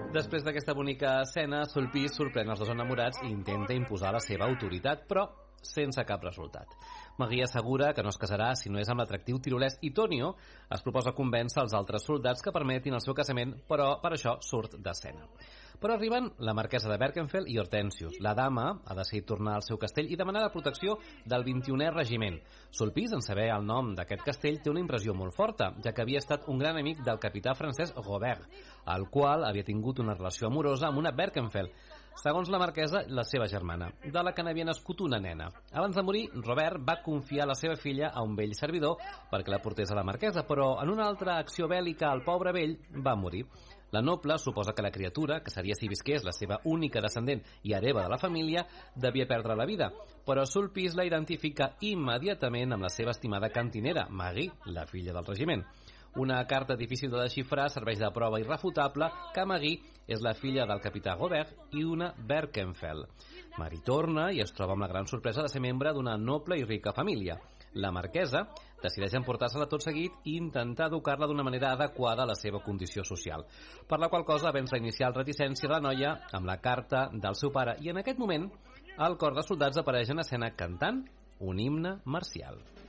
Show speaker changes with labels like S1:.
S1: Després d'aquesta bonica escena, Sulpice sorprèn els dos enamorats i intenta imposar la seva autoritat, però sense cap resultat. Maggie assegura que no es casarà si no és amb l'atractiu tirolès i Tonio es proposa convèncer els altres soldats que permetin el seu casament, però per això surt d'escena. Però arriben la marquesa de Berkenfell i Hortensius. La dama ha decidit tornar al seu castell i demanar la protecció del 21è regiment. Sulpice, en saber el nom d'aquest castell, té una impressió molt forta, ja que havia estat un gran amic del capità francès Robert, al qual havia tingut una relació amorosa amb una Berkenfell, segons la marquesa, la seva germana, de la que n'havia nascut una nena. Abans de morir, Robert va confiar la seva filla a un vell servidor perquè la portés a la marquesa, però en una altra acció bèl·lica el pobre vell va morir. La noble suposa que la criatura, que seria si visqués la seva única descendent i hereva de la família, devia perdre la vida, però Sulpice la identifica immediatament amb la seva estimada cantinera, Maggie, la filla del regiment. Una carta difícil de desxifrar serveix de prova irrefutable que Maggie és la filla del capità Robert i una Berkenfell. Marie torna i es troba amb la gran sorpresa de ser membre d'una noble i rica família. La marquesa decideix emportar-se-la tot seguit i intentar educar-la d'una manera adequada a la seva condició social, per la qual cosa venç la inicial reticència de la noia amb la carta del seu pare, i en aquest moment el cor de soldats apareix en escena cantant un himne marcial.